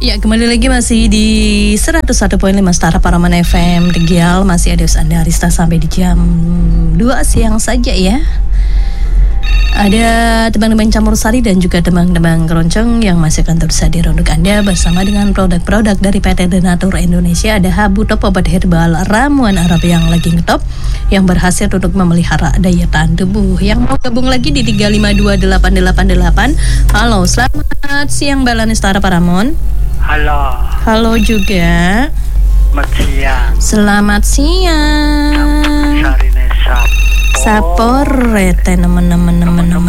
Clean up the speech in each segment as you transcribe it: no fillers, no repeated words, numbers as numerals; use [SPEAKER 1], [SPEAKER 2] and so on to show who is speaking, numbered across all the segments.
[SPEAKER 1] Ya, kembali lagi masih di 101.5 Setara Paraman FM Tegal. Masih ada Anda Arista sampai di jam 2 siang saja ya. Ada teman-teman campur sari dan juga teman-teman keroncong yang masih akan terus hadir untuk Anda bersama dengan produk-produk dari PT Denatur Indonesia. Ada Habu Top obat herbal ramuan Arab yang lagi ngetop, yang berhasil untuk memelihara daya tahan tubuh. Yang mau gabung lagi di 3528888. Halo, selamat siang Balani Setara Paramon.
[SPEAKER 2] Halo
[SPEAKER 1] juga.
[SPEAKER 2] Selamat siang.
[SPEAKER 1] Selamat siang.
[SPEAKER 2] Sarine
[SPEAKER 1] Sapore teman-teman.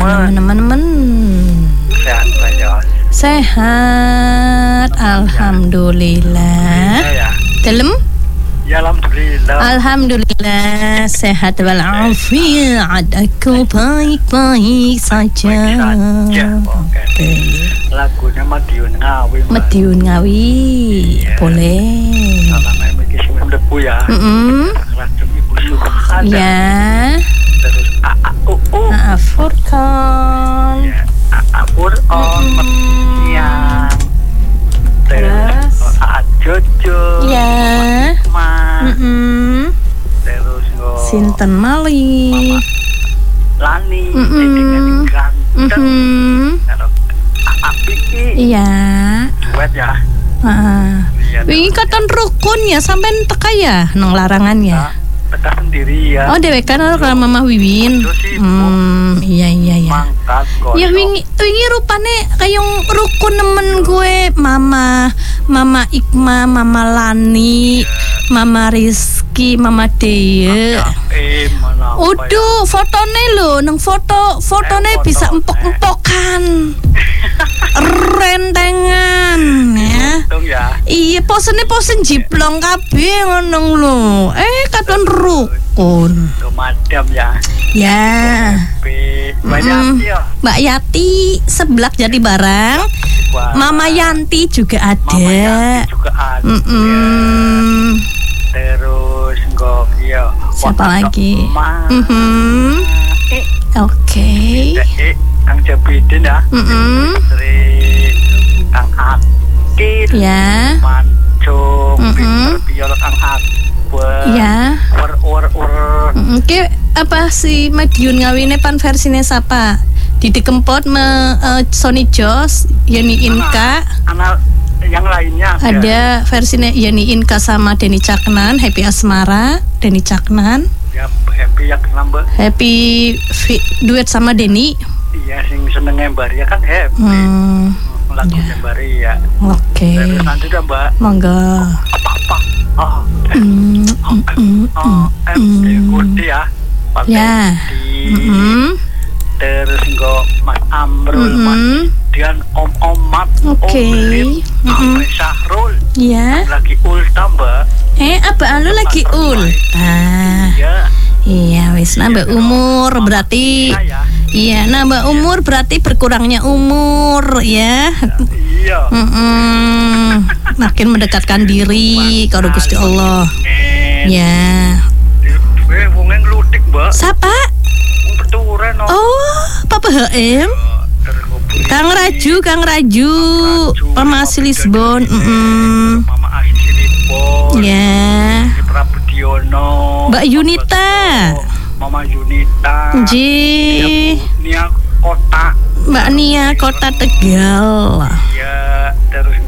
[SPEAKER 2] Sehat Pak Jos.
[SPEAKER 1] Sehat, alhamdulillah.
[SPEAKER 2] Ya.
[SPEAKER 1] Telem?
[SPEAKER 2] Ya alhamdulillah.
[SPEAKER 1] Alhamdulillah sehat walafiat. Aku baik-baik saja.
[SPEAKER 2] Oke. Lagunya Madiun Ngawi.
[SPEAKER 1] Madiun Ngawi.
[SPEAKER 2] Iya.
[SPEAKER 1] Boleh.
[SPEAKER 2] Namanya Miki Simem Debu ya. Racun Ibu Suhana.
[SPEAKER 1] Ya.
[SPEAKER 2] Terus
[SPEAKER 1] Furkan.
[SPEAKER 2] Ya. Furkan. Siang. Terus Jojo.
[SPEAKER 1] Ya.
[SPEAKER 2] Ma. Terus
[SPEAKER 1] Sinten Mali.
[SPEAKER 2] Lani. Dengan ganteng. Apiki.
[SPEAKER 1] Iya.
[SPEAKER 2] Duet ya.
[SPEAKER 1] Wingi katon rukun ya sampean teka ya nang larangan ya.
[SPEAKER 2] Teka sendiri ya.
[SPEAKER 1] Oh dewek kan karo Mama Wiwin. Iya.
[SPEAKER 2] Mangkat kok.
[SPEAKER 1] Ya wingi rupane kayong rukun nemen gue Mama Ikma, Mama Lani, Mama Rizky, Mama Deye. Uduh, fotone lho, nang fotone bisa empok-empokan. Rentengan ya. Iya, posen jiplong kabeh ngono lho. Katon rukun.
[SPEAKER 2] Madam ya.
[SPEAKER 1] Ya. Mbak Yati seblak jadi barang. Mama Yanti juga ada.
[SPEAKER 2] Terus enggak ya.
[SPEAKER 1] Siapa lagi? Oke.
[SPEAKER 2] Kang Jabidin ya. Sering Kang Akil.
[SPEAKER 1] Ya.
[SPEAKER 2] Mancung. Pinter biolog Kang Akbar.
[SPEAKER 1] Ya. Oke, apa si Madiun Ngawine pan versinya siapa? Didi Kempot, Sony Jos, Yani Inka.
[SPEAKER 2] Anak yang lainnya
[SPEAKER 1] ada versinya Yani Inka sama Denny Caknan, Happy Asmara, Denny Caknan.
[SPEAKER 2] Ya, Happy yang nambah.
[SPEAKER 1] Happy duet sama Denny.
[SPEAKER 2] Iya, sing seneng Mbari ya kan Happy. Lagunya Mbari ya.
[SPEAKER 1] Oke.
[SPEAKER 2] Terus nanti dah Mbak.
[SPEAKER 1] Monggo.
[SPEAKER 2] Apa? Ikuti ya.
[SPEAKER 1] Ya.
[SPEAKER 2] Terus enggak Mas Amrul, Mas Dian, Om Mat,
[SPEAKER 1] Oke.
[SPEAKER 2] Om Syahrul.
[SPEAKER 1] Ya.
[SPEAKER 2] Lagi ulta Mbak.
[SPEAKER 1] Apa lu lagi ulta? Iya, wis nambah umur berarti. Iya, nambah umur berarti berkurangnya umur ya.
[SPEAKER 2] Iya.
[SPEAKER 1] Makin mendekatkan diri karo Gusti Allah. Ya.
[SPEAKER 2] Wong nglutik, Mbak.
[SPEAKER 1] Siapa?
[SPEAKER 2] Peturen.
[SPEAKER 1] Oh, Papa HM. Kang Raju, Pemasi Lisbon.
[SPEAKER 2] Mama Asisi Lisbon.
[SPEAKER 1] Ya.
[SPEAKER 2] Prabu Diono.
[SPEAKER 1] Mbak Yunita.
[SPEAKER 2] Mama Yunita.
[SPEAKER 1] Ji.
[SPEAKER 2] Nia Kota.
[SPEAKER 1] Mbak Nia Kota Tegal.
[SPEAKER 2] Iya, terus